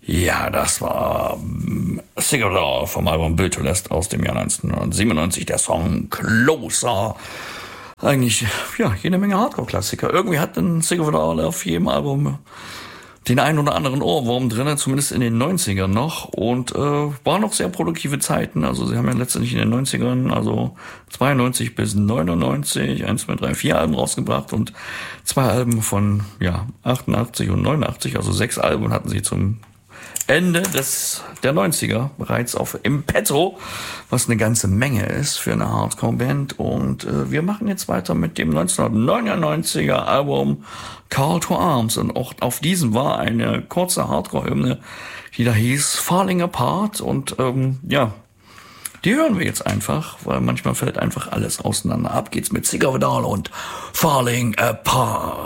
Ja, das war Sigur Rós vom Album Built to Last aus dem Jahr 1997, der Song Closer. Eigentlich, ja, jede Menge Hardcore-Klassiker. Irgendwie hat ein Sigur Rós auf jedem Album den einen oder anderen Ohrwurm drin, zumindest in den 90ern noch. Und waren noch sehr produktive Zeiten. Also sie haben ja letztendlich in den 90ern, also 92 bis 99, 1, 2, 3, 4 Alben rausgebracht und 2 Alben von 88 und 89, also 6 Alben hatten sie zum Ende der 90er bereits im Petto, was eine ganze Menge ist für eine Hardcore-Band. Und wir machen jetzt weiter mit dem 1999er Album Call to Arms. Und auch auf diesem war eine kurze Hardcore-Hymne, die da hieß Falling Apart. Und die hören wir jetzt einfach, weil manchmal fällt einfach alles auseinander. Ab geht's mit Sigur Rós und Falling Apart.